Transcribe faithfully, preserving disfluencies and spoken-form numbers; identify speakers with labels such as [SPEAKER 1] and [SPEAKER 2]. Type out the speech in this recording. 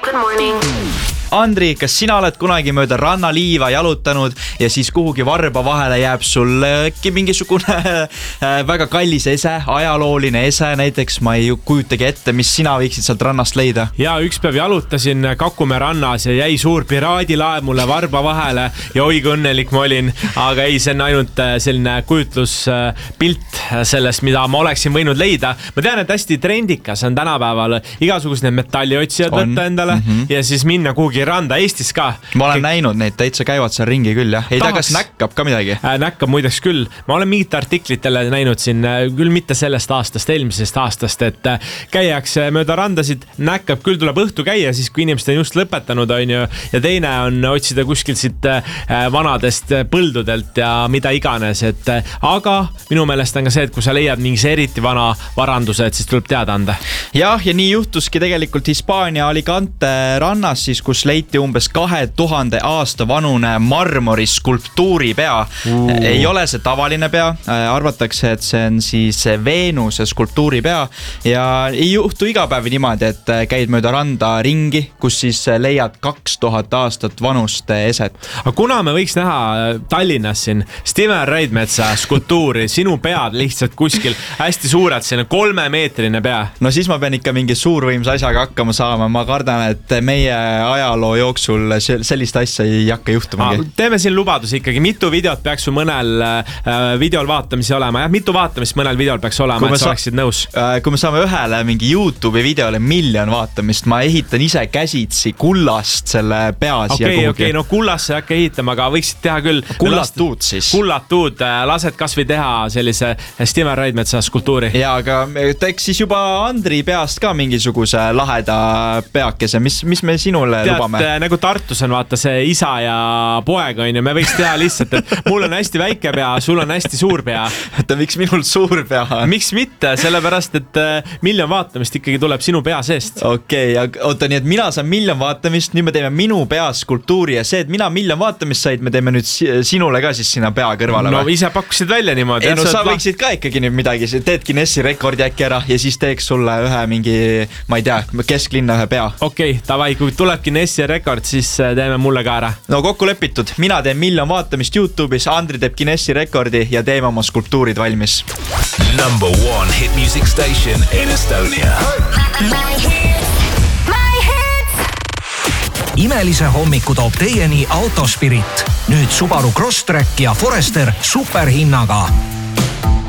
[SPEAKER 1] Good morning.
[SPEAKER 2] Andri, kas sina oled kunagi mööda rannaliiva jalutanud ja siis kuhugi varba vahele jääb sul äkki mingisugune väga kallis ese, ajalooline ese näiteks, ma ei kujutagi ette, mis sina võiksid sealt rannast leida?
[SPEAKER 3] Ja üks päev jalutasin Kakumäe rannas ja jäi suur piraadilaev mulle varba vahele ja oi kui õnnelik ma olin, aga ei, see on ainult selline kujutluspilt sellest, mida ma oleksin võinud leida. Ma tean, et hästi trendikas on tänapäeval igasugused metalliotsijad võtta endale mm-hmm. ja siis minna kuhugi randa Eestis ka.
[SPEAKER 2] Ma olen Kõik... näinud neid, täitsa käivad seal ringi küll, jah. Ei ta kas näkkab ka midagi?
[SPEAKER 3] Äh, näkkab muideks küll. Ma olen mingit artiklitele näinud siin, küll mitte sellest aastast, eelmisest aastast, et käiakse mööda randasid, näkkab, küll tuleb õhtu käia, siis kui inimesed on just lõpetanud, on ju, ja teine on otsida kuskil siit vanadest põldudelt ja mida iganes, et aga minu meelest on ka see, et kui sa leiad mingis eriti vana varanduse, et siis tuleb teada anda.
[SPEAKER 2] Jah, ja nii juhtuski tegelikult Hispaania Alicante rannas, siis kus leiti umbes kahe tuhande aasta vanune marmori skulptuuri pea. Uh. Ei ole see tavaline pea, arvatakse, et see on siis Veenuse skulptuuri pea ja ei juhtu iga päev niimoodi, et käid mööda randa ringi, kus siis leiad kaks tuhat aastat vanust eset.
[SPEAKER 3] Aga kuna me võiks näha Tallinnas siin Steven Raidmetsa skulptuuri, sinu pead lihtsalt kuskil hästi suured, selline kolmemeetrine pea.
[SPEAKER 2] No siis ma pean ikka mingi suurvõimsa asjaga hakkama saama, ma kardan, et meie ajaloo jooksul sellist asja ei hakka juhtumagi.
[SPEAKER 3] Teeme siin lubadus ikkagi, mitu videot peaks su mõnel äh, videol vaatamisi olema, jah, mitu vaatamist mõnel videol peaks olema, et sa oleksid nõus?
[SPEAKER 2] Äh, kui me saame ühele mingi YouTube'i videole miljon vaatamist, ma ehitan ise käsitsi kullast selle pea siia
[SPEAKER 3] okay,
[SPEAKER 2] kuhugi.
[SPEAKER 3] Okei, okay, no kullast sa ei hakka ehitama, aga võiksid teha küll.
[SPEAKER 2] Kullatuud siis.
[SPEAKER 3] Kullatuud, lased kas või teha sellise Steven Raidmetsa skulptuuri.
[SPEAKER 2] Ja, aga teeks siis juba Andri peast ka mingisuguse laheda peakese, mis, mis me sinule
[SPEAKER 3] Tead,
[SPEAKER 2] lubame?
[SPEAKER 3] Nagu Tartus on vaata see isa ja poeg on ja me võiks teha lihtsalt, et mul on hästi väike pea, sul on hästi suur pea.
[SPEAKER 2] Et miks minul suur pea on?
[SPEAKER 3] Miks mitte? Sellepärast, et miljon vaatamist ikkagi tuleb sinu pea seest.
[SPEAKER 2] Okei, okay, oota nii, et mina saan miljon vaatamist, nüüd me teeme minu pea skulptuuri ja see, et mina miljon vaatamist said, me teeme nüüd sinule ka siis sinna pea kõrvale.
[SPEAKER 3] No või? Ise pakkusid välja niimoodi.
[SPEAKER 2] Ei, no sa võiksid ka ikkagi nüüd midagi, teed Guinessi rekordi äkki ära ja siis teeks sulle ühe mingi, ma ei tea, kesklinna ühe pea.
[SPEAKER 3] Okei, okay, tavai, kui tuleb Guinessi rekord, siis teeme mulle ka ära.
[SPEAKER 2] No kokku lepitud, mina teen miljon vaatamist YouTube'is, Andri teeb Guinessi rekordi ja teeme oma skulptuurid valmis.
[SPEAKER 4] Number one hit music station in Estonia.
[SPEAKER 1] My hits, my hits.
[SPEAKER 5] Imelise hommiku toob teieni Autospirit. Nüüd Subaru Crosstrek ja Forester superhinnaga.